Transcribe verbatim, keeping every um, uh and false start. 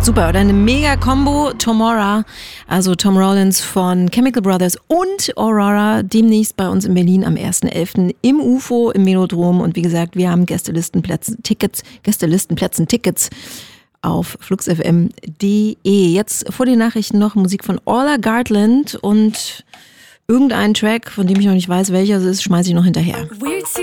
super, oder eine Mega-Kombo. Tomorrow, also Tom Rollins von Chemical Brothers und Aurora, demnächst bei uns in Berlin am ersten elften im U F O, im Velodrom. Und wie gesagt, wir haben Gästelistenplätzen, Tickets, Gästelistenplätzen, Tickets auf fluxfm punkt de. Jetzt vor den Nachrichten noch Musik von Orla Gartland und irgendein Track, von dem ich noch nicht weiß, welcher es ist, schmeiße ich noch hinterher.